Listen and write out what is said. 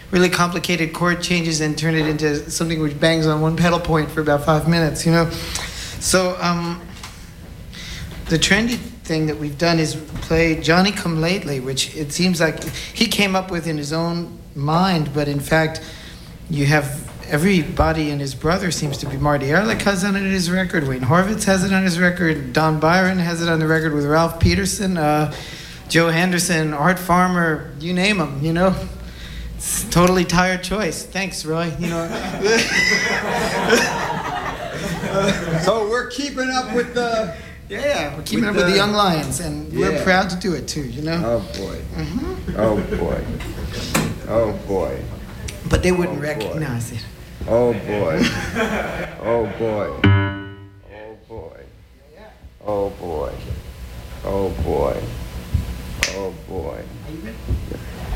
really complicated chord changes and turn it into something which bangs on one pedal point for about 5 minutes, you know? So the trendy thing that we've done is play Johnny Come Lately, which it seems like he came up with in his own mind, but in fact, you have everybody and his brother seems to be. Marty Ehrlich has it on his record, Wayne Horvitz has it on his record, Don Byron has it on the record with Ralph Peterson, Joe Henderson, Art Farmer, you name them, you know? It's totally tired choice. Thanks, Roy. You know. So we're keeping up with the... Yeah, we're keeping up with the Young Lions, and we're proud to do it too, you know? Oh, boy. Mm-hmm. Oh, boy. Oh, boy. But they wouldn't recognize it. Oh, boy. Oh, boy. Oh, boy. Oh, boy. Oh, boy. Oh, boy.